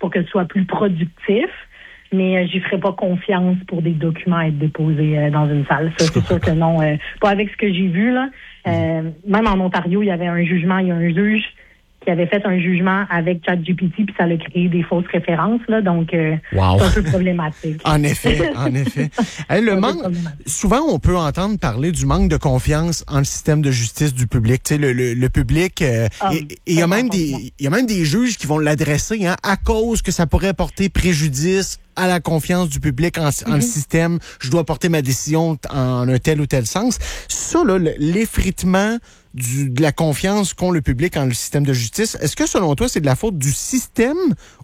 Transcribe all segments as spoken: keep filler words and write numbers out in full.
pour que ce soit plus productif. Mais euh, j'y ferai pas confiance pour des documents à être déposés euh, dans une salle. Ça, c'est sûr que non. Euh, pas avec ce que j'ai vu, là. Euh, même en Ontario, il y avait un jugement, il y a un juge qui avait fait un jugement avec ChatGPT, puis ça a créé des fausses références, là. Donc, euh, wow. c'est un peu problématique. En effet, en effet. Hey, le manque, souvent, on peut entendre parler du manque de confiance en le système de justice du public. Tu sais, le, le, le public, euh, Ah, et il y a même des, il y a même des juges qui vont l'adresser, hein, à cause que ça pourrait porter préjudice à la confiance du public en, mm-hmm. en le système. Je dois porter ma décision en un tel ou tel sens. Ça, là, l'effritement du, de la confiance qu'ont le public en le système de justice, est-ce que, selon toi, c'est de la faute du système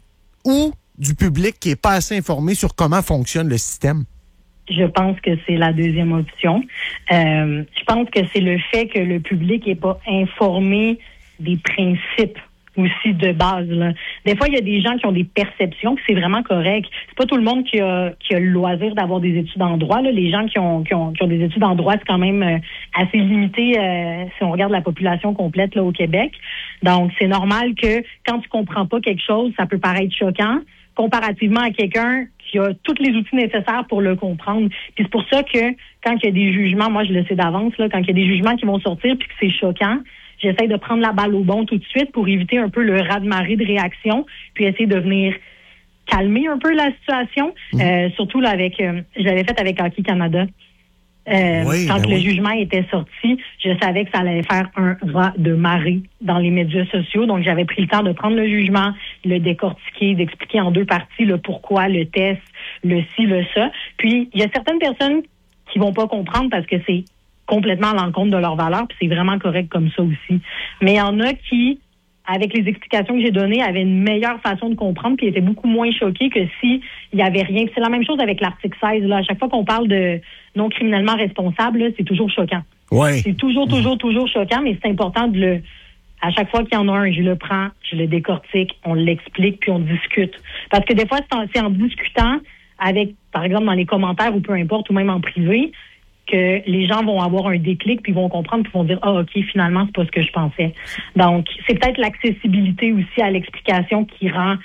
ou du public qui est pas assez informé sur comment fonctionne le système? Je pense que c'est la deuxième option. Euh, je pense que c'est le fait que le public n'est pas informé des principes aussi de base, là. Des fois, il y a des gens qui ont des perceptions, que c'est vraiment correct. C'est pas tout le monde qui a, qui a le loisir d'avoir des études en droit, là. Les gens qui ont, qui ont, qui ont des études en droit, c'est quand même euh, assez limité euh, si on regarde la population complète là au Québec. Donc, c'est normal que quand tu comprends pas quelque chose, ça peut paraître choquant, comparativement à quelqu'un qui a tous les outils nécessaires pour le comprendre. Puis c'est pour ça que quand il y a des jugements, moi je le sais d'avance, là, quand il y a des jugements qui vont sortir puis que c'est choquant, j'essaie de prendre la balle au bon tout de suite pour éviter un peu le raz-de-marée de réaction, puis essayer de venir calmer un peu la situation. Mmh. Euh, surtout là avec, euh, je l'avais fait avec Hockey Canada. Euh, oui, quand ben le oui. jugement était sorti, je savais que ça allait faire un raz de marée dans les médias sociaux. Donc, j'avais pris le temps de prendre le jugement, le décortiquer, d'expliquer en deux parties le pourquoi, le test, le ci, le ça. Puis, il y a certaines personnes qui vont pas comprendre parce que c'est complètement à l'encontre de leurs valeurs, puis c'est vraiment correct comme ça aussi. Mais il y en a qui, avec les explications que j'ai données, avaient une meilleure façon de comprendre, puis étaient beaucoup moins choqués que si il y avait rien. Puis c'est la même chose avec l'article seize. Là. À chaque fois qu'on parle de non criminellement responsable, là, c'est toujours choquant. Ouais. C'est toujours, toujours, toujours choquant, mais c'est important de le... À chaque fois qu'il y en a un, je le prends, je le décortique, on l'explique, puis on discute. Parce que des fois, c'est en, c'est en discutant avec, par exemple, dans les commentaires ou peu importe, ou même en privé, que les gens vont avoir un déclic puis vont comprendre puis vont dire ah ok finalement c'est pas ce que je pensais. Donc c'est peut-être l'accessibilité aussi à l'explication qui rend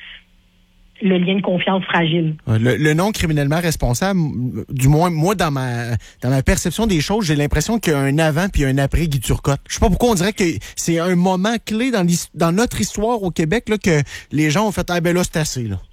le lien de confiance fragile. Le, le non criminellement responsable, du moins moi dans ma dans ma perception des choses, j'ai l'impression qu'il y a un avant puis un après Guy Turcotte. Je sais pas pourquoi on dirait que c'est un moment clé dans dans notre histoire au Québec là que les gens ont fait ah ben là c'est assez là.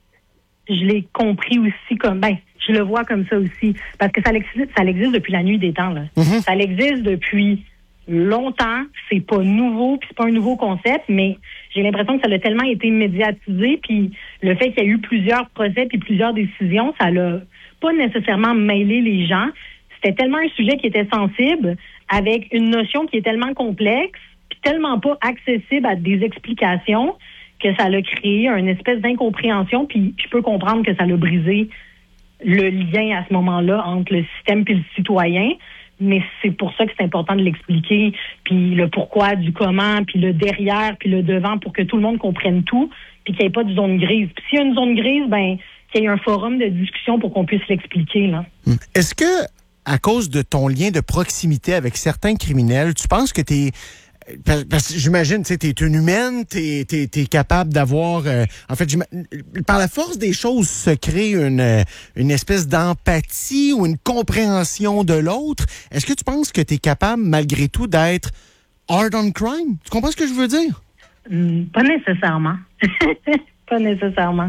Je l'ai compris aussi comme ben je le vois comme ça aussi. Parce que ça existe, ça existe depuis la nuit des temps, là. Mm-hmm. Ça existe depuis longtemps. C'est pas nouveau, puis c'est pas un nouveau concept, mais j'ai l'impression que ça a tellement été médiatisé, puis le fait qu'il y a eu plusieurs procès puis plusieurs décisions, ça l'a pas nécessairement mêlé les gens. C'était tellement un sujet qui était sensible, avec une notion qui est tellement complexe, puis tellement pas accessible à des explications, que ça l'a créé une espèce d'incompréhension, puis je peux comprendre que ça l'a brisé le lien à ce moment-là entre le système et le citoyen, mais c'est pour ça que c'est important de l'expliquer, puis le pourquoi, du comment, puis le derrière, puis le devant, pour que tout le monde comprenne tout, puis qu'il n'y ait pas de zone grise. Puis s'il y a une zone grise, ben qu'il y ait un forum de discussion pour qu'on puisse l'expliquer, là. Est-ce que, à cause de ton lien de proximité avec certains criminels, tu penses que t'es parce que j'imagine, tu sais, t'es une humaine, t'es, t'es, t'es capable d'avoir... Euh, en fait, par la force des choses se crée une, une espèce d'empathie ou une compréhension de l'autre. Est-ce que tu penses que t'es capable, malgré tout, d'être hard on crime? Tu comprends ce que je veux dire? Mmh, pas nécessairement. Pas nécessairement.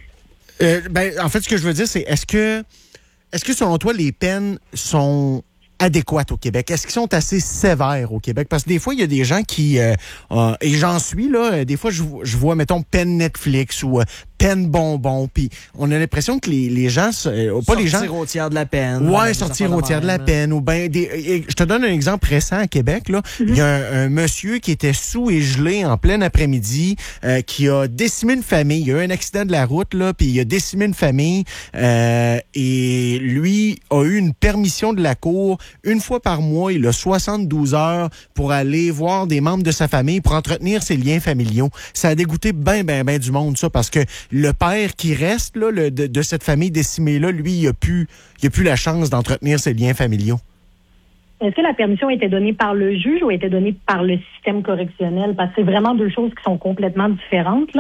Euh, ben, en fait, ce que je veux dire, c'est est-ce que, est-ce que selon toi, les peines sont adéquates au Québec? Est-ce qu'ils sont assez sévères au Québec? Parce que des fois, il y a des gens qui... Euh, euh, et j'en suis, là, des fois, je, je vois, mettons, peine Netflix ou euh, peine bonbon, puis on a l'impression que les, les gens... Euh, pas les gens... Sortir au tiers de la peine. Ouais, sortir au tiers de la peine. Ou ben des, et, je te donne un exemple récent à Québec, là. Mm-hmm. Il y a un, un monsieur qui était sous et gelé en plein après-midi, euh, qui a décimé une famille. Il y a eu un accident de la route, là, puis il a décimé une famille, euh, et lui a eu une permission de la cour. Une fois par mois, il a soixante-douze heures pour aller voir des membres de sa famille pour entretenir ses liens familiaux. Ça a dégoûté ben, ben, ben du monde, ça, parce que le père qui reste là, le, de, de cette famille décimée-là, lui, il n'a plus, il a plus la chance d'entretenir ses liens familiaux. Est-ce que la permission a été donnée par le juge ou a été donnée par le système correctionnel? Parce que c'est vraiment deux choses qui sont complètement différentes, là.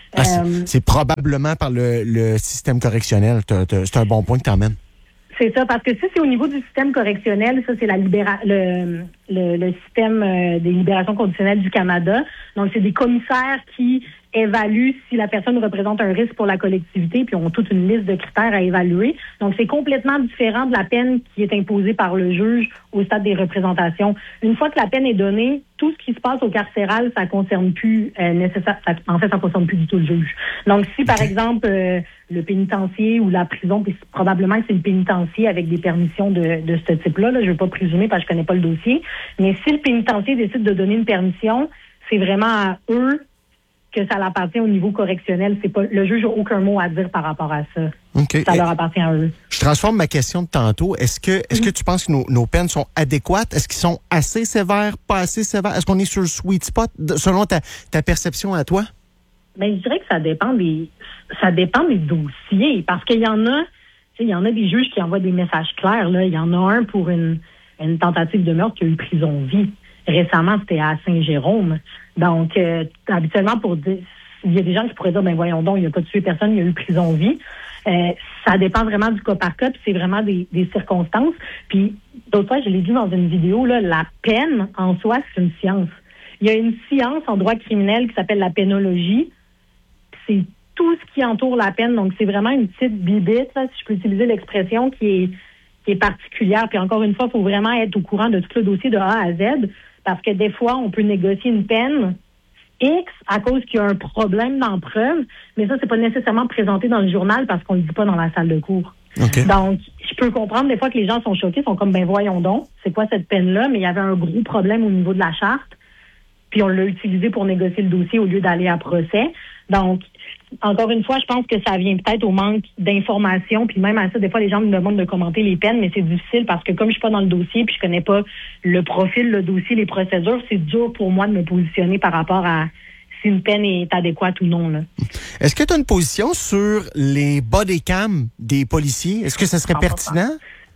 Ah, c'est, euh, c'est probablement par le, le système correctionnel. T'as, t'as, c'est un bon point que tu emmènes. C'est ça, parce que si c'est au niveau du système correctionnel, ça c'est la libéra- le, le, le système euh, des libérations conditionnelles du Canada. Donc c'est des commissaires qui évaluent si la personne représente un risque pour la collectivité, puis ont toute une liste de critères à évaluer. Donc c'est complètement différent de la peine qui est imposée par le juge au stade des représentations. Une fois que la peine est donnée, tout ce qui se passe au carcéral, ça concerne plus euh, nécessaire. Ça, en fait, ça concerne plus du tout le juge. Donc si par exemple euh, le pénitencier ou la prison, puis probablement que c'est le pénitencier avec des permissions de, de ce type-là, là, je ne veux pas présumer parce que je connais pas le dossier, mais si le pénitencier décide de donner une permission, c'est vraiment à eux que ça appartient au niveau correctionnel. C'est pas le juge n'a aucun mot à dire par rapport à ça. Okay. Ça leur appartient à eux. Je transforme ma question de tantôt. Est-ce que est-ce mm-hmm. que tu penses que nos, nos peines sont adéquates? Est-ce qu'ils sont assez sévères, pas assez sévères? Est-ce qu'on est sur le sweet spot selon ta, ta perception à toi? Ben, je dirais que ça dépend des ça dépend des dossiers. Parce qu'il y en a, il y en a des juges qui envoient des messages clairs. Là. Il y en a un pour une, une tentative de meurtre qui a eu prison vie. Récemment, c'était à Saint-Jérôme. Donc, euh, habituellement, pour dire, il y a des gens qui pourraient dire, ben voyons donc, il n'a pas tué personne, il a eu prison vie. Euh, ça dépend vraiment du cas par cas, puis c'est vraiment des, des circonstances. Puis, d'autres fois, je l'ai dit dans une vidéo, là, la peine, en soi, c'est une science. Il y a une science en droit criminel qui s'appelle la pénologie. C'est tout ce qui entoure la peine. Donc, c'est vraiment une petite bibite, là, si je peux utiliser l'expression, qui est, qui est particulière. Puis, encore une fois, il faut vraiment être au courant de tout le dossier de A à Z. Parce que des fois, on peut négocier une peine X à cause qu'il y a un problème dans preuve, mais ça, c'est pas nécessairement présenté dans le journal parce qu'on le dit pas dans la salle de cours. Okay. Donc, je peux comprendre des fois que les gens sont choqués, sont comme, ben voyons donc, c'est quoi cette peine-là? Mais il y avait un gros problème au niveau de la charte, puis on l'a utilisé pour négocier le dossier au lieu d'aller à procès. Donc, encore une fois, je pense que ça vient peut-être au manque d'informations, puis même à ça, des fois, les gens me demandent de commenter les peines, mais c'est difficile parce que comme je suis pas dans le dossier, puis je connais pas le profil, le dossier, les procédures, c'est dur pour moi de me positionner par rapport à si une peine est adéquate ou non. Là. Est-ce que tu as une position sur les body cams des policiers? Est-ce que ça serait pertinent?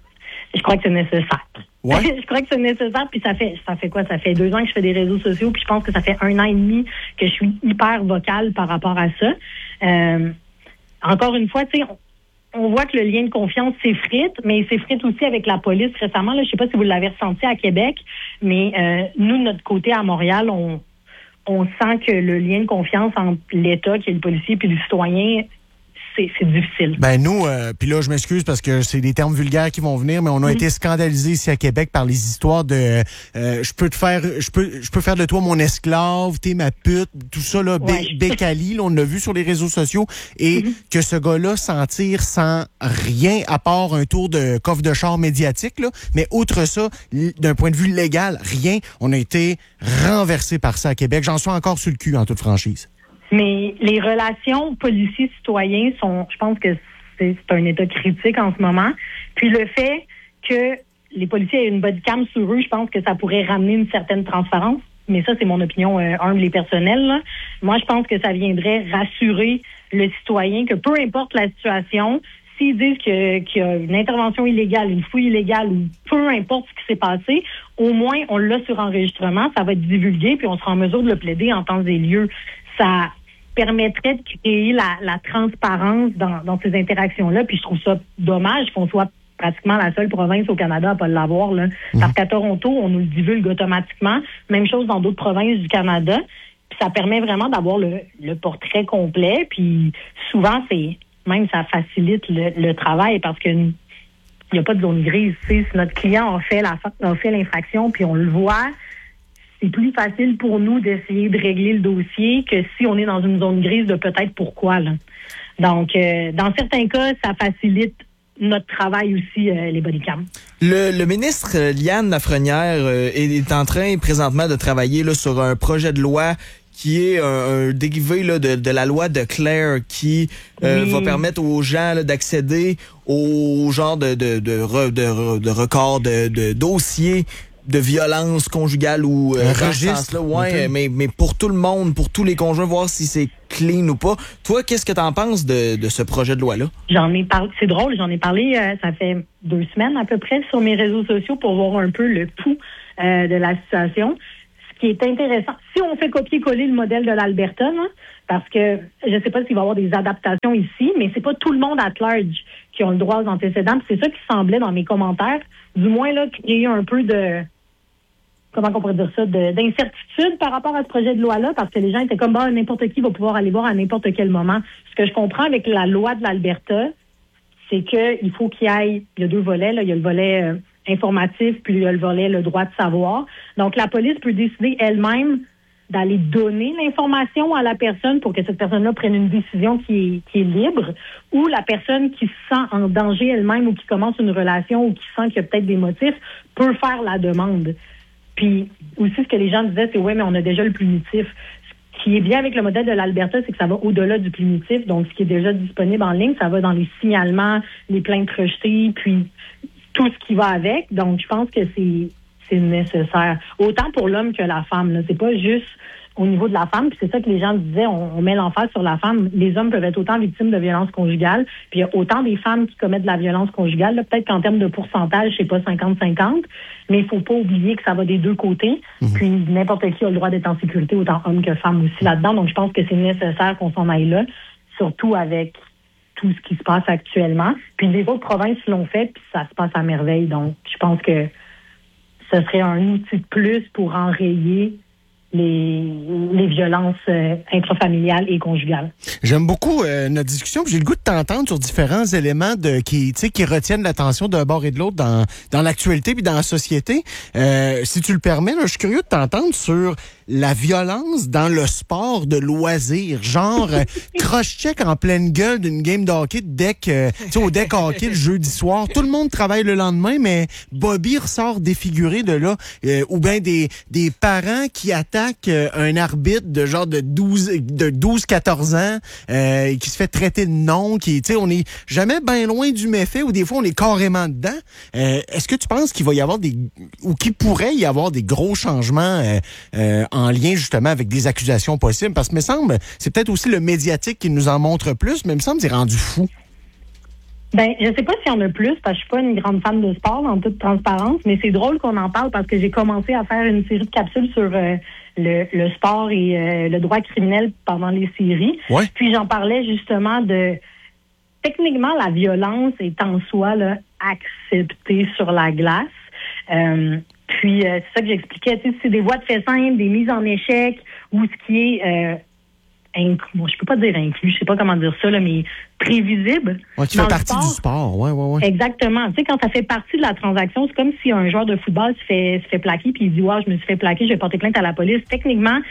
Je crois que c'est nécessaire. Ouais. Je crois que c'est nécessaire, puis ça fait ça fait quoi? Ça fait deux ans que je fais des réseaux sociaux, puis je pense que ça fait un an et demi que je suis hyper vocale par rapport à ça. Euh, encore une fois, tu sais, on, on voit que le lien de confiance s'effrite, mais il s'effrite aussi avec la police récemment. Là, je sais pas si vous l'avez ressenti à Québec, mais euh, nous, de notre côté à Montréal, on, on sent que le lien de confiance entre l'État, qui est le policier, puis le citoyen, C'est, c'est difficile. Ben nous, euh, puis là je m'excuse parce que c'est des termes vulgaires qui vont venir, mais on a mmh. été scandalisés ici à Québec par les histoires de euh, je peux te faire, je peux, je peux faire de toi mon esclave, t'es ma pute, tout ça là, ouais. bé- bécali, là, on l'a vu sur les réseaux sociaux, et mmh. que ce gars-là s'en tire sans rien à part un tour de coffre de char médiatique, là, mais outre ça, d'un point de vue légal, rien. On a été renversé par ça à Québec. J'en suis encore sur le cul en toute franchise. Mais les relations policiers-citoyens sont, je pense que c'est, c'est un état critique en ce moment. Puis le fait que les policiers aient une bodycam sur eux, je pense que ça pourrait ramener une certaine transparence. Mais ça, c'est mon opinion euh, humble et personnelle. Là. Moi, je pense que ça viendrait rassurer le citoyen que peu importe la situation, s'ils disent que, qu'il y a une intervention illégale, une fouille illégale ou peu importe ce qui s'est passé, au moins on l'a sur enregistrement, ça va être divulgué puis on sera en mesure de le plaider en temps et lieu. Ça permettrait de créer la, la transparence dans, dans ces interactions-là. Puis je trouve ça dommage qu'on soit pratiquement la seule province au Canada à pas l'avoir. Là. Mmh. Parce qu'à Toronto, on nous le divulgue automatiquement. Même chose dans d'autres provinces du Canada. Puis ça permet vraiment d'avoir le, le portrait complet. Puis souvent, c'est même ça facilite le, le travail parce que il n'y a pas de zone grise. Tu sais, si notre client a fait, la, a fait l'infraction puis on le voit, c'est plus facile pour nous d'essayer de régler le dossier que si on est dans une zone grise de peut-être pourquoi. Là. Donc, euh, dans certains cas, ça facilite notre travail aussi, euh, les bodycams. Le, le ministre euh, Liane Lafrenière euh, est, est en train présentement de travailler là, sur un projet de loi qui est un, un dérivé là, de, de la loi de Claire qui euh, oui. va permettre aux gens là, d'accéder au genre de, de, de, re, de, de records de, de dossiers de violence conjugale ou euh, registre là, ouais, okay. mais mais pour tout le monde, pour tous les conjoints, voir si c'est clean ou pas. Toi, qu'est-ce que t'en penses de, de ce projet de loi-là? J'en ai parlé, c'est drôle, j'en ai parlé, euh, ça fait deux semaines à peu près sur mes réseaux sociaux pour voir un peu le pouls euh, de la situation. Ce ce qui est intéressant, si on fait copier-coller le modèle de l'Alberta, là, parce que je ne sais pas s'il va y avoir des adaptations ici, mais c'est pas tout le monde at large qui ont le droit aux antécédents. C'est ça qui semblait dans mes commentaires, du moins là, créer un peu de, comment on pourrait dire ça, de, d'incertitude par rapport à ce projet de loi-là, parce que les gens étaient comme, bah, n'importe qui va pouvoir aller voir à n'importe quel moment. Ce que je comprends avec la loi de l'Alberta, c'est qu'il faut qu'il y ait, il y a deux volets, là, il y a le volet euh, informatif, puis il y a le volet le droit de savoir. Donc, la police peut décider elle-même d'aller donner l'information à la personne pour que cette personne-là prenne une décision qui est, qui est libre, ou la personne qui se sent en danger elle-même ou qui commence une relation ou qui sent qu'il y a peut-être des motifs peut faire la demande. Puis aussi, ce que les gens disaient, c'est « ouais, mais on a déjà le punitif ». Ce qui est bien avec le modèle de l'Alberta, c'est que ça va au-delà du punitif. Donc, ce qui est déjà disponible en ligne, ça va dans les signalements, les plaintes rejetées, puis tout ce qui va avec. Donc, je pense que c'est c'est nécessaire. Autant pour l'homme que la femme. Là. C'est pas juste au niveau de la femme. Puis c'est ça que les gens disaient, on, on met l'emphase sur la femme. Les hommes peuvent être autant victimes de violences conjugales. Puis il y a autant des femmes qui commettent de la violence conjugale. Là, peut-être qu'en termes de pourcentage, c'est pas cinquante cinquante. Mais il faut pas oublier que ça va des deux côtés. Mmh. Puis n'importe qui a le droit d'être en sécurité, autant homme que femme aussi là-dedans. Donc je pense que c'est nécessaire qu'on s'en aille là. Surtout avec tout ce qui se passe actuellement. Puis les autres provinces l'ont fait, puis ça se passe à merveille. Donc je pense que ce serait un outil de plus pour enrayer les, les violences euh, intrafamiliales et conjugales. J'aime beaucoup euh, notre discussion. J'ai le goût de t'entendre sur différents éléments de qui, tu sais, qui retiennent l'attention d'un bord et de l'autre dans, dans l'actualité puis dans la société. Euh, si tu le permets, là, je suis curieux de t'entendre sur la violence dans le sport de loisir, genre euh, cross-check en pleine gueule d'une game de hockey de deck, euh, tu sais, au deck hockey le jeudi soir. Tout le monde travaille le lendemain, mais Bobby ressort défiguré de là. Euh, ou bien des, des parents qui attaquent euh, un arbitre de genre de douze, de douze quatorze ans, euh, qui se fait traiter de non, qui, tu sais, on est jamais bien loin du méfait, ou des fois on est carrément dedans. Euh, est-ce que tu penses qu'il va y avoir des, ou qu'il pourrait y avoir des gros changements euh, euh, en lien justement avec des accusations possibles? Parce que me semble, c'est peut-être aussi le médiatique qui nous en montre plus, mais il me semble que c'est rendu fou. Ben, je sais pas s'il y en a plus, parce que je suis pas une grande fan de sport, en toute transparence, mais c'est drôle qu'on en parle parce que j'ai commencé à faire une série de capsules sur euh, le, le sport et euh, le droit criminel pendant les séries. Ouais. Puis j'en parlais justement de... Techniquement, la violence est en soi là, acceptée sur la glace. Euh, puis euh, c'est ça que j'expliquais. Tu sais, c'est des voies de fait simples, des mises en échec, ou ce qui est... Euh, Inclus, bon, je peux pas dire inclus, je sais pas comment dire ça, là, mais prévisible. Ouais, qui fait partie sport. Du sport, ouais, ouais, ouais. Exactement. Tu sais, quand ça fait partie de la transaction, c'est comme si un joueur de football se fait, se fait plaquer puis il dit, ouais, je me suis fait plaquer, je vais porter plainte à la police. Techniquement,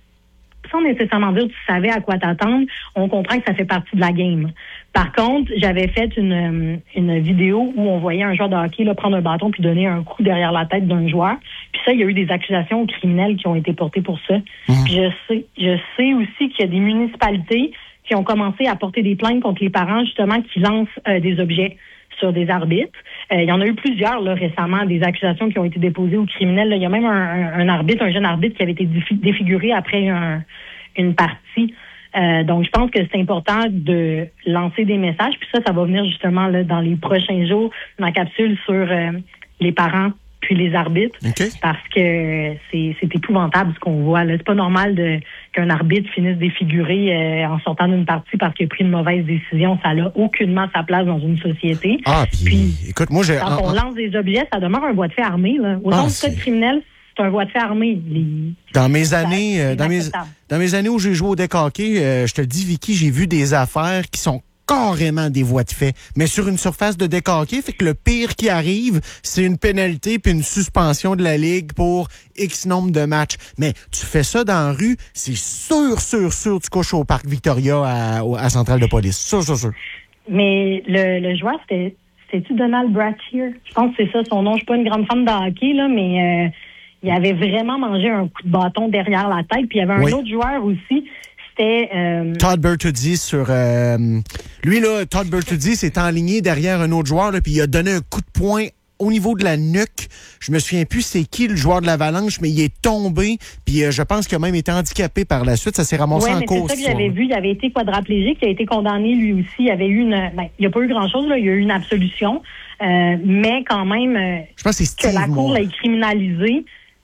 sans nécessairement dire que tu savais à quoi t'attendre, on comprend que ça fait partie de la game. Par contre, j'avais fait une, une vidéo où on voyait un joueur de hockey là, prendre un bâton puis donner un coup derrière la tête d'un joueur. Puis ça, il y a eu des accusations criminelles qui ont été portées pour ça. Mmh. Puis je sais, je sais aussi qu'il y a des municipalités qui ont commencé à porter des plaintes contre les parents, justement, qui lancent euh, des objets sur des arbitres. Euh, il y en a eu plusieurs là, récemment, des accusations qui ont été déposées aux criminels. Là. Il y a même un, un, un arbitre, un jeune arbitre qui avait été défiguré après un, une partie. Euh, donc, je pense que c'est important de lancer des messages. Puis ça, ça va venir justement là, dans les prochains jours, dans la capsule sur euh, les parents puis les arbitres. Okay. Parce que c'est, c'est épouvantable ce qu'on voit. Là. C'est pas normal de, qu'un arbitre finisse défiguré euh, en sortant d'une partie parce qu'il a pris une mauvaise décision. Ça n'a aucunement sa place dans une société. Ah, puis, puis écoute, moi, j'ai... Quand on lance des objets, ça demeure un bois de fait armé. Là. Autant ah, du code criminel, c'est un voie de fait armé. Les... Dans mes années, euh, dans mes, dans mes années où j'ai joué au deck hockey, euh, je te le dis, Vicky, j'ai vu des affaires qui sont carrément des voies de fait, mais sur une surface de deck hockey, fait que le pire qui arrive, c'est une pénalité puis une suspension de la ligue pour X nombre de matchs. Mais tu fais ça dans la rue, c'est sûr, sûr, sûr, tu couches au parc Victoria à, à Centrale de police. Sûr, sûr, sûr. Mais le, le joueur, c'était, c'était-tu Donald Brashear? Je pense que c'est ça son nom. Je suis pas une grande fan de hockey, là, mais... Euh, il avait vraiment mangé un coup de bâton derrière la tête. Puis il y avait un oui. autre joueur aussi. C'était... Euh... Todd Bertuzzi sur... Euh... Lui, là, Todd Bertuzzi s'est enligné derrière un autre joueur, là, puis il a donné un coup de poing au niveau de la nuque. Je me souviens plus c'est qui le joueur de l'Avalanche, mais il est tombé. Puis euh, je pense qu'il a même été handicapé par la suite. Ça s'est ramassé ouais, en mais course. C'est ça que j'avais vu. Il avait été quadraplégique. Il a été condamné lui aussi. Il y avait eu une... Ben, il n'y a pas eu grand-chose. Là. Il y a eu une absolution. Euh, mais quand même... Euh, je pense que c'est Steve que la Cour Moore. l'ait criminalisé.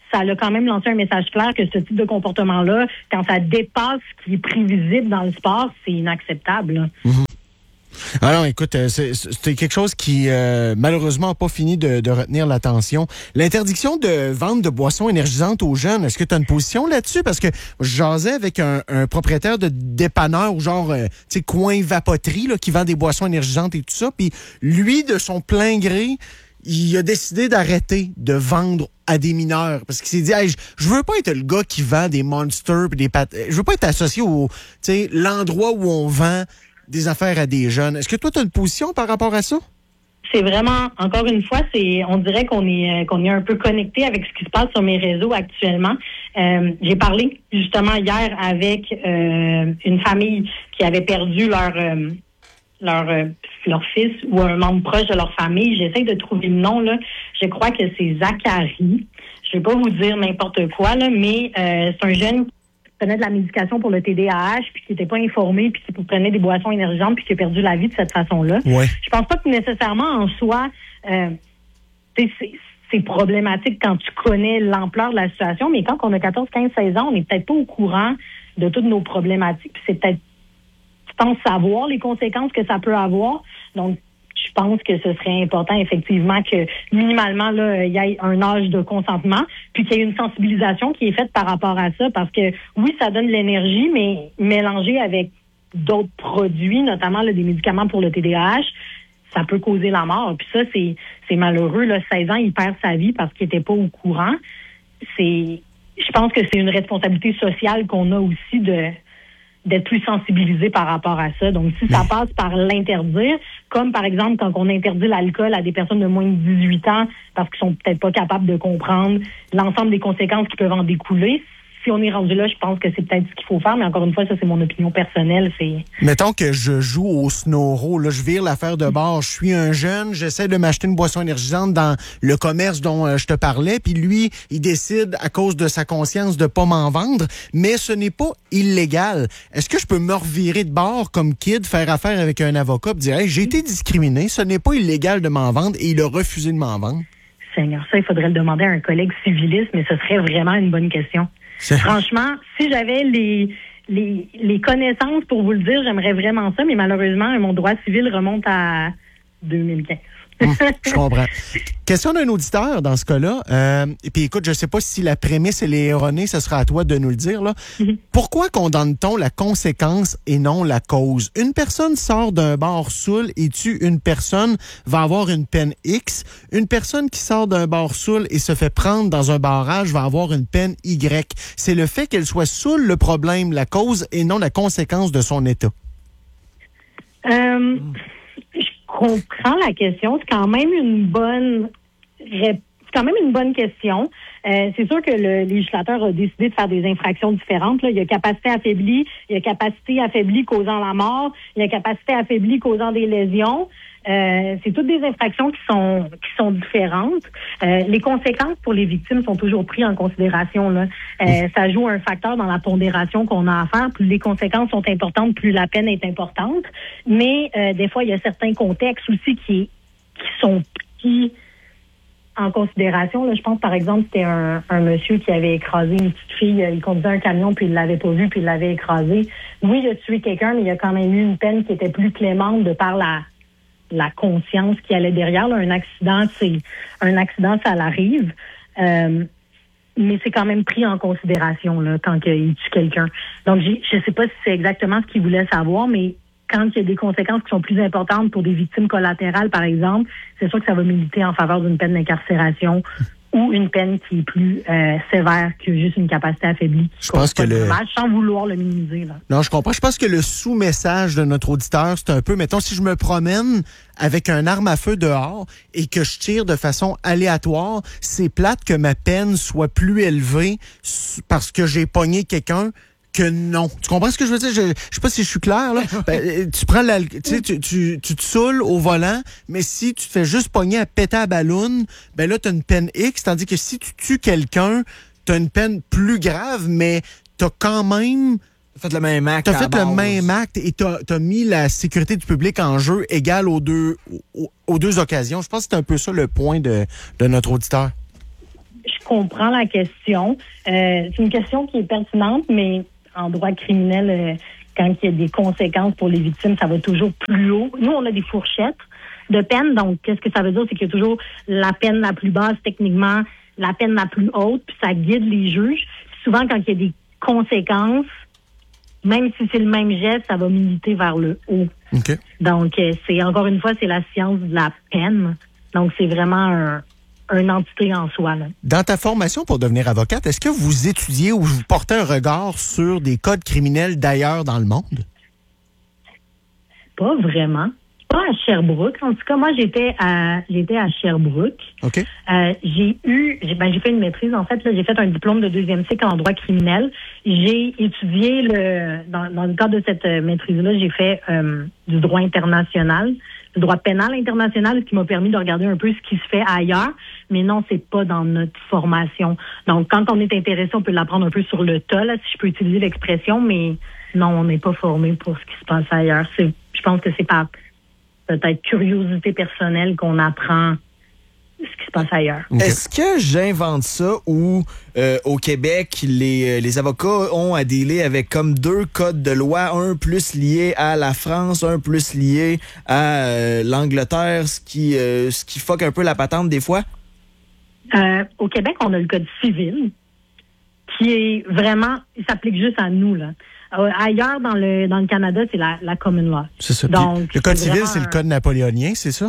ça a quand même lancé un message clair que ce type de comportement-là, quand ça dépasse ce qui est prévisible dans le sport, c'est inacceptable. Mm-hmm. Alors, écoute, c'est, c'est quelque chose qui, euh, malheureusement, n'a pas fini de, de retenir l'attention. L'interdiction de vente de boissons énergisantes aux jeunes, est-ce que tu as une position là-dessus? Parce que je jasais avec un, un propriétaire de dépanneur ou genre, euh, tu sais, coin vapoterie, là, qui vend des boissons énergisantes et tout ça. Puis lui, de son plein gré, il a décidé d'arrêter de vendre à des mineurs parce qu'il s'est dit hey, je, je veux pas être le gars qui vend des Monsters pis des pat... je veux pas être associé au, tu sais, l'endroit où on vend des affaires à des jeunes. Est-ce que toi, tu as une position par rapport à ça? C'est vraiment, encore une fois, c'est, on dirait qu'on est, qu'on est un peu connecté avec ce qui se passe sur mes réseaux actuellement. Euh, j'ai parlé justement hier avec euh, une famille qui avait perdu leur, euh, leur, euh, leur fils ou un membre proche de leur famille. J'essaie de trouver le nom, là. Je crois que c'est Zachary. Je vais pas vous dire n'importe quoi, là, mais euh, c'est un jeune prenait de la médication pour le T D A H, puis qui n'était pas informé, puis qui prenait des boissons énergisantes, puis qui a perdu la vie de cette façon-là. Ouais. Je pense pas que nécessairement en soi, euh, c'est, c'est problématique quand tu connais l'ampleur de la situation, mais quand on a quatorze, quinze, seize ans, on n'est peut-être pas au courant de toutes nos problématiques. Puis c'est peut-être sans savoir les conséquences que ça peut avoir. Donc, je pense que ce serait important, effectivement, que minimalement, là, il y ait un âge de consentement, puis qu'il y ait une sensibilisation qui est faite par rapport à ça, parce que, oui, ça donne de l'énergie, mais mélangé avec d'autres produits, notamment là, des médicaments pour le T D A H, ça peut causer la mort. Puis ça, c'est, c'est malheureux. Là, seize ans, il perd sa vie parce qu'il n'était pas au courant. C'est, je pense que c'est une responsabilité sociale qu'on a aussi de d'être plus sensibilisé par rapport à ça. Donc, si ça passe par l'interdire, comme par exemple quand on interdit l'alcool à des personnes de moins de dix-huit ans parce qu'ils sont peut-être pas capables de comprendre l'ensemble des conséquences qui peuvent en découler, si on est rendu là, je pense que c'est peut-être ce qu'il faut faire, mais encore une fois, ça, c'est mon opinion personnelle. C'est... Mettons que je joue au Snoro, là, je vire l'affaire de bord, je suis un jeune, j'essaie de m'acheter une boisson énergisante dans le commerce dont euh, je te parlais, puis lui, il décide, à cause de sa conscience, de pas m'en vendre, mais ce n'est pas illégal. Est-ce que je peux me revirer de bord comme kid, faire affaire avec un avocat, et dire, hey, j'ai été discriminé, ce n'est pas illégal de m'en vendre, et il a refusé de m'en vendre? Seigneur, ça, il faudrait le demander à un collègue civiliste, mais ce serait vraiment une bonne question. C'est... Franchement, si j'avais les, les les connaissances pour vous le dire, j'aimerais vraiment ça, mais malheureusement, mon droit civil remonte à deux mille quinze. Hum, je comprends. Question d'un auditeur dans ce cas-là. Euh, et puis écoute, je sais pas si la prémisse elle est erronée, ce sera à toi de nous le dire là. Mm-hmm. Pourquoi condamne-t-on la conséquence et non la cause? Une personne sort d'un bar saoul et tue une personne va avoir une peine X. Une personne qui sort d'un bar saoul et se fait prendre dans un barrage va avoir une peine Y. C'est le fait qu'elle soit saoule le problème, la cause et non la conséquence de son état. Euh... Je comprends la question. C'est quand même une bonne c'est quand même une bonne question. Euh, c'est sûr que le législateur a décidé de faire des infractions différentes. Là. Il y a capacité affaiblie, il y a capacité affaiblie causant la mort, il y a capacité affaiblie causant des lésions. Euh, c'est toutes des infractions qui sont qui sont différentes. Euh, les conséquences pour les victimes sont toujours prises en considération. Là. Euh, ça joue un facteur dans la pondération qu'on a à faire. Plus les conséquences sont importantes, plus la peine est importante. Mais euh, des fois, il y a certains contextes aussi qui qui sont pris en considération. Là, je pense, par exemple, c'était un, un monsieur qui avait écrasé une petite fille. Il conduisait un camion, puis il l'avait pas vu, puis il l'avait écrasé. Oui, il a tué quelqu'un, mais il y a quand même eu une peine qui était plus clémente de par la la conscience qui allait derrière. Là, un accident, c'est un accident, ça l'arrive. Euh, mais c'est quand même pris en considération là, quand il tue quelqu'un. Donc, j'ai, je sais pas si c'est exactement ce qu'il voulait savoir, mais quand il y a des conséquences qui sont plus importantes pour des victimes collatérales, par exemple, c'est sûr que ça va militer en faveur d'une peine d'incarcération ou une peine qui est plus euh, sévère que juste une capacité affaiblie. Je pense que le... dommage, sans vouloir le minimiser. Là. Non, je comprends. Je pense que le sous-message de notre auditeur, c'est un peu, mettons, si je me promène avec un arme à feu dehors et que je tire de façon aléatoire, c'est plate que ma peine soit plus élevée parce que j'ai pogné quelqu'un que non. Tu comprends ce que je veux dire? Je, je sais pas si je suis clair, là. Ben, tu prends la, tu sais, tu, tu, tu te saoules au volant, mais si tu te fais juste pogner à péter à ballon, ben là, t'as une peine X, tandis que si tu tues quelqu'un, t'as une peine plus grave, mais t'as quand même T'as fait le même acte. T'as fait le même acte et t'as, t'as mis la sécurité du public en jeu égale aux deux, aux, aux deux occasions. Je pense que c'est un peu ça le point de, de notre auditeur. Je comprends la question. Euh, c'est une question qui est pertinente, mais en droit criminel, euh, quand il y a des conséquences pour les victimes, ça va toujours plus haut. Nous, on a des fourchettes de peine. Donc, qu'est-ce que ça veut dire? C'est qu'il y a toujours la peine la plus basse, techniquement, la peine la plus haute, puis ça guide les juges. Puis souvent, quand il y a des conséquences, même si c'est le même geste, ça va militer vers le haut. Okay. Donc, euh, c'est encore une fois, c'est la science de la peine. Donc, c'est vraiment un, un entité en soi. Là. Dans ta formation pour devenir avocate, est-ce que vous étudiez ou vous portez un regard sur des codes criminels d'ailleurs dans le monde? Pas vraiment. Pas à Sherbrooke. En tout cas, moi, j'étais à j'étais à Sherbrooke. OK. Euh, j'ai eu, j'ai, ben, j'ai fait une maîtrise, en fait. Là, j'ai fait un diplôme de deuxième cycle en droit criminel. J'ai étudié, le dans, dans le cadre de cette euh, maîtrise-là, j'ai fait euh, du droit international, du droit pénal international, ce qui m'a permis de regarder un peu ce qui se fait ailleurs. Mais non, c'est pas dans notre formation. Donc, quand on est intéressé, on peut l'apprendre un peu sur le tas, là, si je peux utiliser l'expression, mais non, on n'est pas formé pour ce qui se passe ailleurs. C'est, je pense que c'est pas peut-être curiosité personnelle qu'on apprend ce qui se passe ailleurs. Okay. Est-ce que j'invente ça ou euh, au Québec, les, les avocats ont à dealer avec comme deux codes de loi, un plus lié à la France, un plus lié à euh, l'Angleterre, ce qui, euh, ce qui fuck un peu la patente des fois? Euh, au Québec, on a le code civil qui est vraiment, il s'applique juste à nous, là. Euh, ailleurs, dans le dans le Canada, c'est la, la common law. C'est ça. Donc, le code civil, c'est le code napoléonien, c'est ça?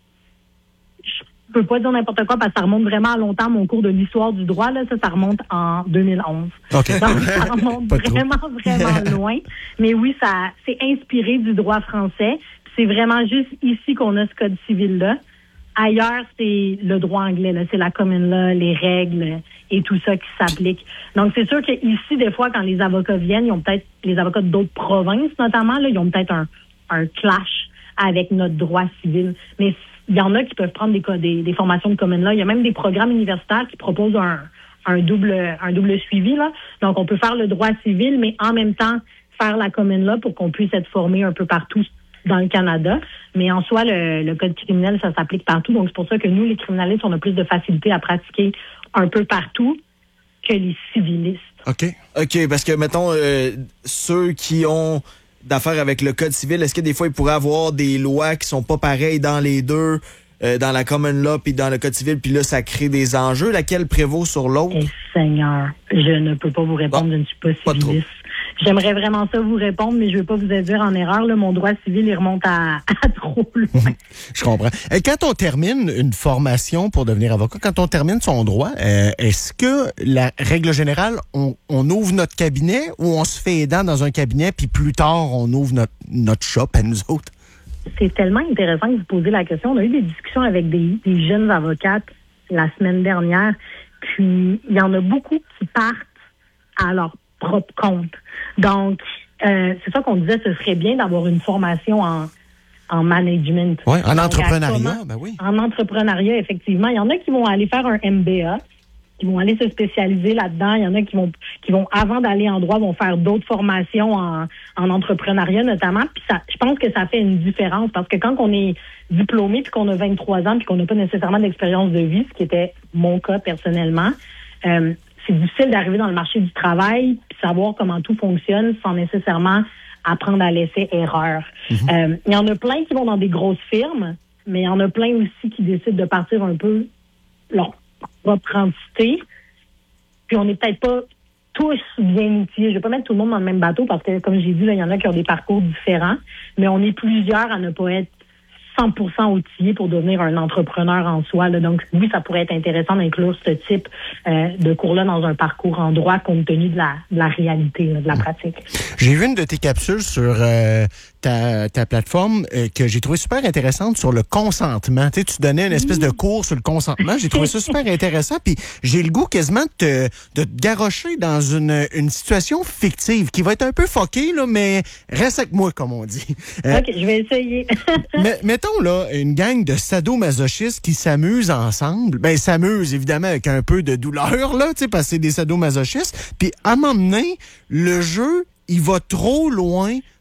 Je peux pas dire n'importe quoi parce que ça remonte vraiment à longtemps. Mon cours de l'histoire du droit, là, ça, ça remonte en deux mille onze. Okay. Donc, ça remonte vraiment, vraiment loin. Mais oui, ça c'est inspiré du droit français. C'est vraiment juste ici qu'on a ce code civil-là. Ailleurs, c'est le droit anglais, là, c'est la common law, les règles et tout ça qui s'applique. Donc, c'est sûr qu'ici, des fois, quand les avocats viennent, ils ont peut-être, les avocats d'autres provinces notamment, là, ils ont peut-être un, un clash avec notre droit civil. Mais il y en a qui peuvent prendre des, des, des formations de common law. Il y a même des programmes universitaires qui proposent un, un double un double suivi, là. Donc, on peut faire le droit civil, mais en même temps, faire la common law pour qu'on puisse être formé un peu partout dans le Canada. Mais en soi, le, le code criminel, ça s'applique partout. Donc, c'est pour ça que nous, les criminalistes, on a plus de facilité à pratiquer un peu partout que les civilistes. OK. OK, parce que, mettons, euh, ceux qui ont d'affaires avec le code civil, est-ce que des fois, ils pourraient avoir des lois qui sont pas pareilles dans les deux, euh, dans la common law puis dans le code civil, puis là, ça crée des enjeux? Laquelle prévaut sur l'autre? Eh, Seigneur, je ne peux pas vous répondre, bon, je ne suis pas civiliste. Pas J'aimerais vraiment ça vous répondre, mais je ne veux pas vous induire en erreur. Là, mon droit civil, il remonte à, à trop loin. Je comprends. Et quand on termine une formation pour devenir avocat, quand on termine son droit, euh, est-ce que la règle générale, on, on ouvre notre cabinet ou on se fait aidant dans un cabinet, puis plus tard, on ouvre notre, notre shop à nous autres? C'est tellement intéressant que vous posez la question. On a eu des discussions avec des, des jeunes avocates la semaine dernière, puis il y en a beaucoup qui partent à leur propre compte. Donc, euh, c'est ça qu'on disait, ce serait bien d'avoir une formation en, en management. Oui, en Donc, entrepreneuriat, comment, ben oui. En entrepreneuriat, effectivement. Il y en a qui vont aller faire un M B A, qui vont aller se spécialiser là-dedans. Il y en a qui vont, qui vont avant d'aller en droit, vont faire d'autres formations en, en entrepreneuriat notamment. Puis ça, je pense que ça fait une différence parce que quand on est diplômé puis qu'on a vingt-trois ans puis qu'on n'a pas nécessairement d'expérience de vie, ce qui était mon cas personnellement, euh, c'est difficile d'arriver dans le marché du travail puis savoir comment tout fonctionne sans nécessairement apprendre à laisser erreur. Mm-hmm. Euh, il y en a plein qui vont dans des grosses firmes, mais il y en a plein aussi qui décident de partir un peu leur propre entité. Puis on n'est peut-être pas tous bien outillés. Je vais pas mettre tout le monde dans le même bateau parce que, comme j'ai dit, là, il y en a qui ont des parcours différents, mais on est plusieurs à ne pas être cent pour cent outillés pour devenir un entrepreneur en soi. Là. Donc, oui, ça pourrait être intéressant d'inclure ce type euh, de cours-là dans un parcours en droit compte tenu de la, de la réalité, là, de la pratique. J'ai vu une de tes capsules sur euh, ta, ta plateforme euh, que j'ai trouvé super intéressante sur le consentement. Tu sais, tu donnais une espèce de cours sur le consentement. J'ai trouvé ça super intéressant. Puis j'ai le goût quasiment de te, de te garrocher dans une, une situation fictive qui va être un peu fuckée, là, mais reste avec moi, comme on dit. Euh, OK, je vais essayer. mais, mettons, là, une gang de sadomasochistes qui s'amusent ensemble. Ben, s'amusent, évidemment, avec un peu de douleur, là, tu sais, parce que c'est des sadomasochistes. Puis, à un moment donné, le jeu, il va trop loin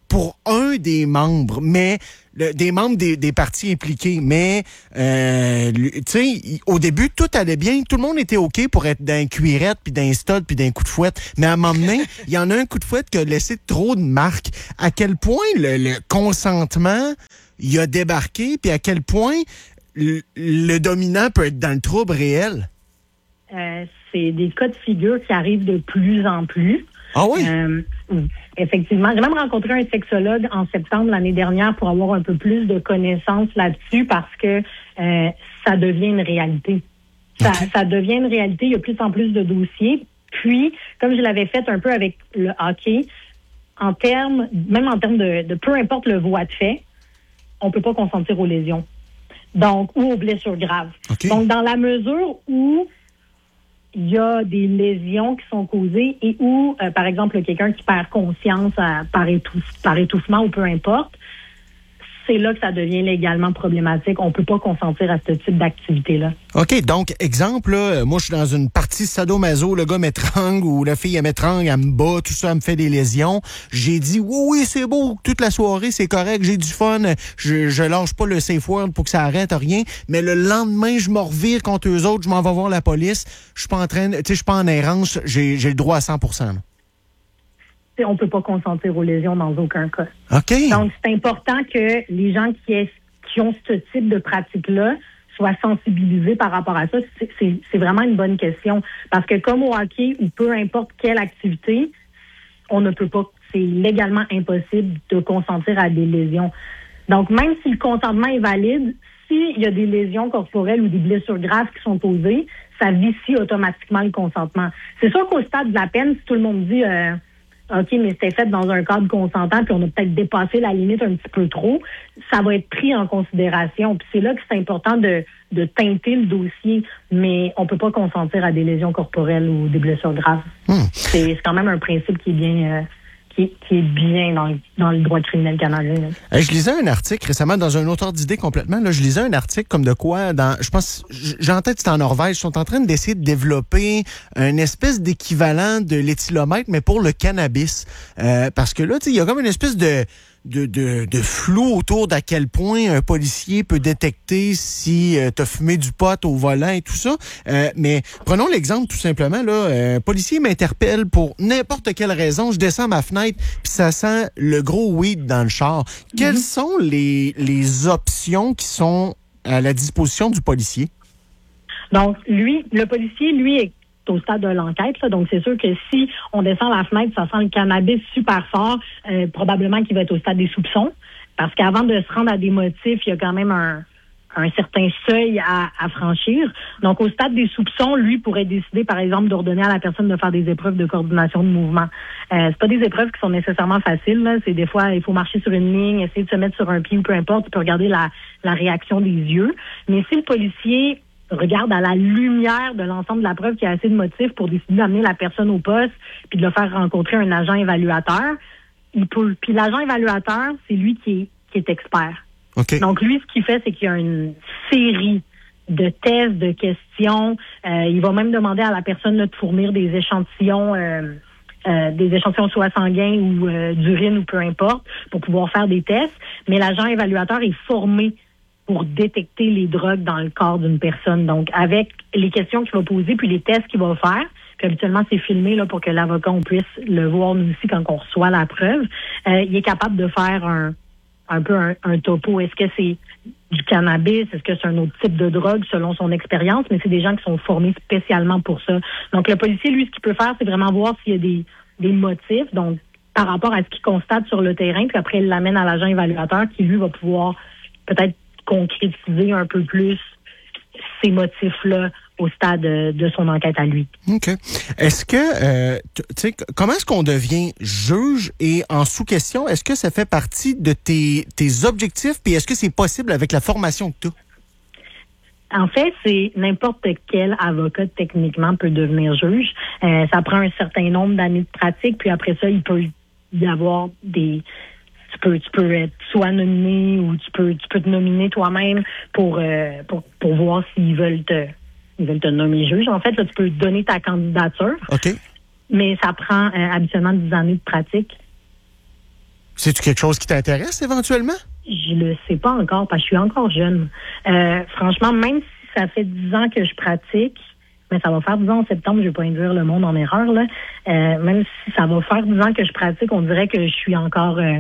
pour un des membres, mais le, des membres des, des partis impliqués. Mais, euh, tu sais, au début, tout allait bien. Tout le monde était OK pour être d'un cuirette, puis d'un stud, puis d'un coup de fouette. Mais à un moment donné, il y en a un coup de fouette qui a laissé trop de marques. À quel point le, le consentement, il a débarqué, puis à quel point le, le dominant peut être dans le trouble réel? Euh, c'est des cas de figure qui arrivent de plus en plus. Ah oui? Euh, effectivement. J'ai même rencontré un sexologue en septembre l'année dernière pour avoir un peu plus de connaissances là-dessus parce que euh, ça devient une réalité. Ça, okay. ça devient une réalité. Il y a plus en plus de dossiers. Puis, comme je l'avais fait un peu avec le hockey, en termes, même en termes de, de peu importe le voie de fait, on peut pas consentir aux lésions. Donc, ou aux blessures graves. Okay. Donc, dans la mesure où il y a des lésions qui sont causées et où, euh, par exemple, quelqu'un qui perd conscience euh, par, étouffe, par étouffement ou peu importe, c'est là que ça devient légalement problématique. On peut pas consentir à ce type d'activité-là. OK, donc, exemple, là, moi, je suis dans une partie sadomaso, le gars m'étrangle ou la fille, elle m'étrangle, elle me bat, tout ça, elle me fait des lésions. J'ai dit, oui, oui, c'est beau, toute la soirée, c'est correct, j'ai du fun, je, je lâche pas le safe word pour que ça arrête, rien. Mais le lendemain, je me revire contre eux autres, je m'en vais voir la police. Je suis pas en train, tu sais, je suis pas en errance, j'ai, j'ai le droit à cent pour cent. Là. On ne peut pas consentir aux lésions dans aucun cas. OK. Donc, c'est important que les gens qui, est, qui ont ce type de pratique-là soient sensibilisés par rapport à ça. C'est, c'est, c'est vraiment une bonne question. Parce que comme au hockey ou peu importe quelle activité, on ne peut pas, c'est légalement impossible de consentir à des lésions. Donc, même si le consentement est valide, s'il y a des lésions corporelles ou des blessures graves qui sont causées, ça vicie automatiquement le consentement. C'est sûr qu'au stade de la peine, si tout le monde dit... Euh, OK, mais c'était fait dans un cadre consentant, puis on a peut-être dépassé la limite un petit peu trop, ça va être pris en considération. Puis c'est là que c'est important de, de teinter le dossier, mais on peut pas consentir à des lésions corporelles ou des blessures graves. Mmh. C'est, c'est quand même un principe qui est bien... Euh, Qui, qui est bien dans le, dans le droit criminel canadien. Hey, je lisais un article récemment dans un autre ordre d'idée complètement. Là, je lisais un article comme de quoi, dans, je pense, j'ai en tête, c'est en Norvège, ils sont en train d'essayer de développer une espèce d'équivalent de l'éthylomètre, mais pour le cannabis. Euh, parce que là, tu sais, il y a comme une espèce de De, de, de flou autour d'à quel point un policier peut détecter si euh, tu as fumé du pot au volant et tout ça. Euh, mais prenons l'exemple tout simplement. Là, euh, un policier m'interpelle pour n'importe quelle raison. Je descends ma fenêtre puis ça sent le gros weed dans le char. Mm-hmm. Quelles sont les, les options qui sont à la disposition du policier? Donc, lui, le policier, lui, est au stade de l'enquête. Là. Donc, c'est sûr que si on descend la fenêtre, ça sent le cannabis super fort, euh, probablement qu'il va être au stade des soupçons. Parce qu'avant de se rendre à des motifs, il y a quand même un, un certain seuil à, à franchir. Donc, au stade des soupçons, lui pourrait décider, par exemple, d'ordonner à la personne de faire des épreuves de coordination de mouvement. Euh, c'est pas des épreuves qui sont nécessairement faciles. Là. C'est des fois, il faut marcher sur une ligne, essayer de se mettre sur un pied ou peu importe, tu peux regarder la, la réaction des yeux. Mais si le policier regarde à la lumière de l'ensemble de la preuve qu'il y a assez de motifs pour décider d'amener la personne au poste puis de le faire rencontrer un agent évaluateur. Il peut, puis l'agent évaluateur, c'est lui qui est, qui est expert. Okay. Donc, lui, ce qu'il fait, c'est qu'il y a une série de tests, de questions. Euh, il va même demander à la personne là, de fournir des échantillons, euh, euh, des échantillons soit sanguins ou euh, d'urine ou peu importe, pour pouvoir faire des tests. Mais l'agent évaluateur est formé pour détecter les drogues dans le corps d'une personne. Donc, avec les questions qu'il va poser, puis les tests qu'il va faire, puis habituellement, c'est filmé là pour que l'avocat, on puisse le voir nous aussi quand on reçoit la preuve, euh, il est capable de faire un, un peu un, un topo. Est-ce que c'est du cannabis? Est-ce que c'est un autre type de drogue selon son expérience? Mais c'est des gens qui sont formés spécialement pour ça. Donc, le policier, lui, ce qu'il peut faire, c'est vraiment voir s'il y a des, des motifs, donc par rapport à ce qu'il constate sur le terrain, puis après, il l'amène à l'agent évaluateur qui, lui, va pouvoir peut-être concrétiser un peu plus ces motifs-là au stade de, de son enquête à lui. OK. Est-ce que, euh, tu sais, comment est-ce qu'on devient juge et en sous-question, est-ce que ça fait partie de tes, tes objectifs, puis est-ce que c'est possible avec la formation que tu as? En fait, c'est n'importe quel avocat techniquement peut devenir juge. Euh, ça prend un certain nombre d'années de pratique, puis après ça, il peut y avoir des... Tu peux, tu peux être soit nominé ou tu peux, tu peux te nominer toi-même pour, euh, pour, pour voir s'ils veulent te, ils veulent te nommer juge. En fait, là, tu peux donner ta candidature. OK. Mais ça prend euh, habituellement dix années de pratique. C'est-tu quelque chose qui t'intéresse éventuellement? Je le sais pas encore parce que je suis encore jeune. Euh, franchement, même si ça fait dix ans que je pratique, mais ça va faire dix ans en septembre, je vais pas induire le monde en erreur, là. Euh, même si ça va faire dix ans que je pratique, on dirait que je suis encore euh,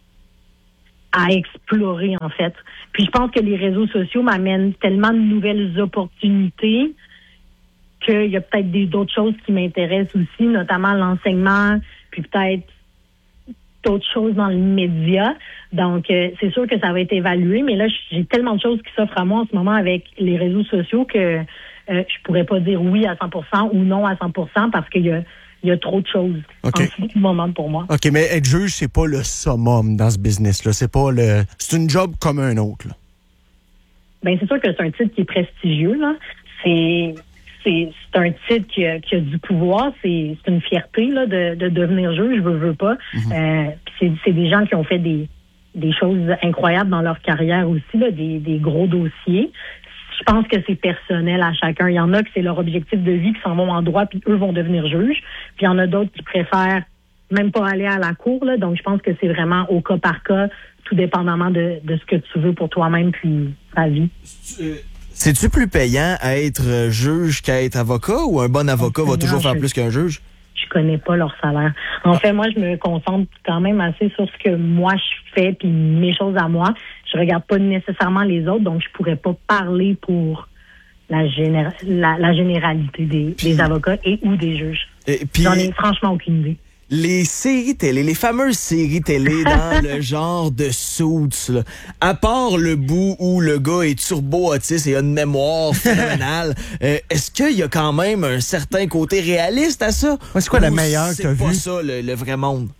à explorer, en fait. Puis je pense que les réseaux sociaux m'amènent tellement de nouvelles opportunités qu'il y a peut-être des, d'autres choses qui m'intéressent aussi, notamment l'enseignement, puis peut-être d'autres choses dans le média. Donc, euh, c'est sûr que ça va être évalué, mais là, j'ai tellement de choses qui s'offrent à moi en ce moment avec les réseaux sociaux que euh, je pourrais pas dire oui à cent pour cent ou non à cent pour cent parce qu'il y a, il y a trop de choses okay. en ce moment pour moi. OK, mais être juge, c'est pas le summum dans ce business-là. C'est pas le... C'est une job comme un autre, là. Ben, c'est sûr que c'est un titre qui est prestigieux, là. C'est... C'est, c'est un titre qui a, qui a du pouvoir, c'est, c'est une fierté là, de, de devenir juge, je veux, veux pas. Mm-hmm. Euh, c'est, c'est des gens qui ont fait des, des choses incroyables dans leur carrière aussi, là, des, des gros dossiers. Je pense que c'est personnel à chacun. Il y en a que c'est leur objectif de vie, qui s'en vont en droit, puis eux vont devenir juges. Puis il y en a d'autres qui préfèrent même pas aller à la cour. Là. Donc je pense que c'est vraiment au cas par cas, tout dépendamment de, de ce que tu veux pour toi-même puis ta vie. Euh... C'est-tu plus payant à être juge qu'à être avocat ou un bon avocat va toujours faire plus qu'un juge? Je connais pas leur salaire. En fait, moi, je me concentre quand même assez sur ce que moi je fais puis mes choses à moi. Je regarde pas nécessairement les autres, donc je pourrais pas parler pour la, généra- la, la généralité des, puis, des avocats et ou des juges. Et puis, j'en ai franchement aucune idée. Les séries télé, les fameuses séries télé dans le genre de Suits, là, à part le bout où le gars est turbo-autiste et a une mémoire phénoménale, euh, est-ce qu'il y a quand même un certain côté réaliste à ça? Ouais, c'est quoi la meilleure que t'as vue? C'est pas ça, le, le vrai monde.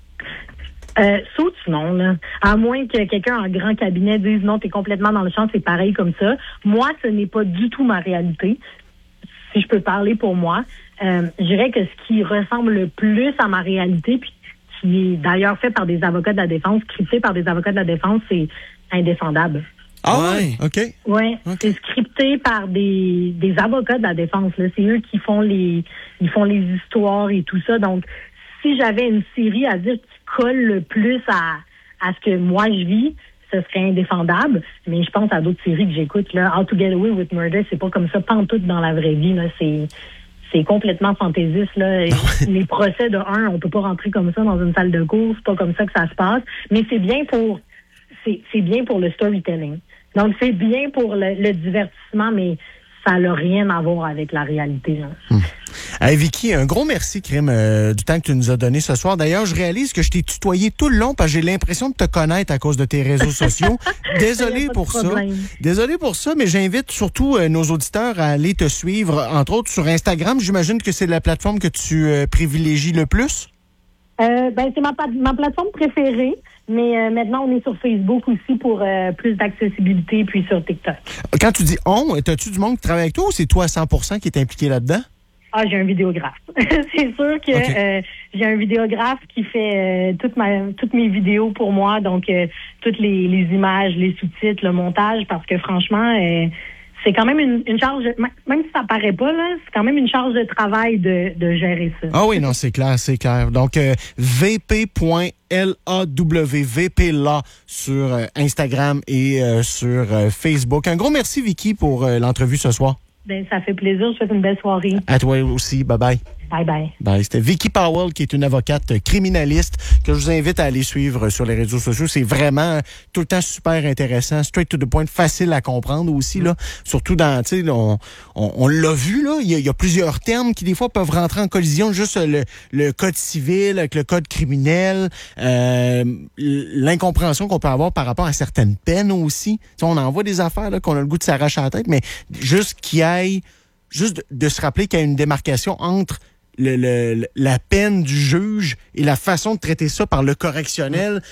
Euh, Suits, non, là. À moins que quelqu'un en grand cabinet dise non, t'es complètement dans le champ, c'est pareil comme ça. Moi, ce n'est pas du tout ma réalité. Si je peux parler pour moi, euh, je dirais que ce qui ressemble le plus à ma réalité, puis qui est d'ailleurs fait par des avocats de la défense, scripté par des avocats de la défense, c'est Indéfendable. Ah ouais, OK. Ouais, okay. C'est scripté par des, des avocats de la défense. Là. C'est eux qui font les ils font les histoires et tout ça. Donc, si j'avais une série à dire qui colle le plus à, à ce que moi je vis, ce serait Indéfendable, mais je pense à d'autres séries que j'écoute, là. How to Get Away with Murder, c'est pas comme ça, pantoute dans la vraie vie, là. C'est, c'est complètement fantaisiste, là. Les procès de un, on peut pas rentrer comme ça dans une salle de cours, c'est pas comme ça que ça se passe, mais c'est bien pour, c'est, c'est bien pour le storytelling. Donc, c'est bien pour le, le divertissement, mais ça n'a rien à voir avec la réalité. Hein. Hum. Hey Vicky, un gros merci, Crime, euh, du temps que tu nous as donné ce soir. D'ailleurs, je réalise que je t'ai tutoyé tout le long parce que j'ai l'impression de te connaître à cause de tes réseaux sociaux. Désolé pour ça. Désolé pour ça, mais j'invite surtout euh, nos auditeurs à aller te suivre, entre autres sur Instagram. J'imagine que c'est la plateforme que tu euh, privilégies le plus? Euh, ben, c'est ma, ma plateforme préférée. Mais euh, maintenant, on est sur Facebook aussi pour euh, plus d'accessibilité, puis sur TikTok. Quand tu dis « on », as-tu du monde qui travaille avec toi ou c'est toi à cent pour cent qui est impliqué là-dedans? Ah, j'ai un vidéographe. C'est sûr que okay. euh, j'ai un vidéographe qui fait euh, toute ma, toutes mes vidéos pour moi, donc euh, toutes les, les images, les sous-titres, le montage, parce que franchement, euh, c'est quand même une, une charge, même si ça paraît pas, là, c'est quand même une charge de travail de, de gérer ça. Ah oui, non, c'est clair, c'est clair. Donc, euh, v p point l a w v p l a sur euh, Instagram et euh, sur euh, Facebook. Un gros merci, Vicky, pour euh, l'entrevue ce soir. Ben, ça fait plaisir. Je vous souhaite une belle soirée. À toi aussi. Bye-bye. Bye-bye. Bye. C'était Vicky Powell, qui est une avocate criminaliste, que je vous invite à aller suivre sur les réseaux sociaux. C'est vraiment tout le temps super intéressant, straight to the point, facile à comprendre aussi, là. Surtout dans, tu sais, on, on, on l'a vu, là. Il y, a, il y a plusieurs termes qui, des fois, peuvent rentrer en collision. Juste le, le code civil avec le code criminel, euh, l'incompréhension qu'on peut avoir par rapport à certaines peines aussi. Tu sais, on en voit des affaires, là, qu'on a le goût de s'arracher la tête, mais juste qu'il y ait, juste de, de se rappeler qu'il y a une démarcation entre Le, le, la peine du juge et la façon de traiter ça par le correctionnel,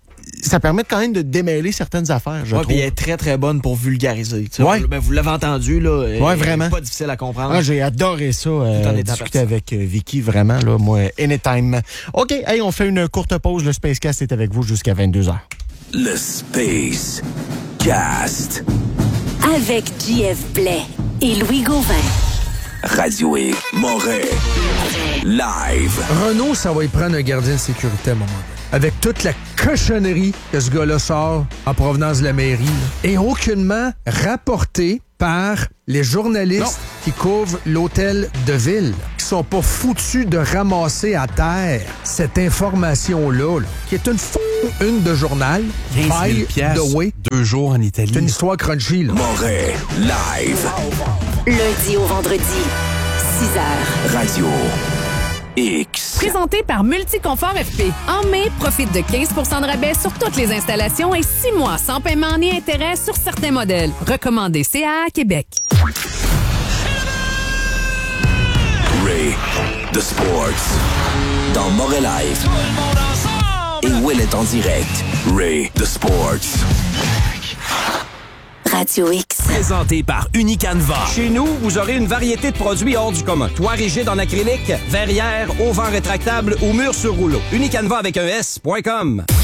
ça permet quand même de démêler certaines affaires, je ouais, trouve. Puis elle est très, très bonne pour vulgariser. Ouais. Ben, vous l'avez entendu, là. Ouais, vraiment. C'est pas difficile à comprendre. Ah, j'ai adoré ça, euh, discuter avec euh, Vicky, vraiment, là, moi, anytime. OK, hey, on fait une courte pause. Le Spacecast est avec vous jusqu'à vingt-deux heures. Le Space Cast. Avec J F Blais et Louis Gauvin. Radio X Montréal. Live. Renault, ça va y prendre un gardien de sécurité à un moment donné. avec toute la cochonnerie que ce gars-là sort en provenance de la mairie, là, et aucunement rapporté par les journalistes non. qui couvrent l'hôtel de ville, qui sont pas foutus de ramasser à terre cette information-là, là, qui est une f... une de journal, by the way. Deux jours en Italie. C'est une histoire crunchy, là. Moret, live. Lundi au vendredi, six heures. Radio X. Présenté par Multiconfort F P. En mai, profite de quinze pour cent de rabais sur toutes les installations et six mois sans paiement ni intérêt sur certains modèles. Recommandé C A A Québec. Ray, The Sports. Dans Moret Live. Et Will est en direct. Ray, The Sports. Radio X. Présenté par Unicanva. Chez nous, vous aurez une variété de produits hors du commun. Toit rigide en acrylique, verrière, auvent rétractable ou murs sur rouleau. Unicanva avec un S point com.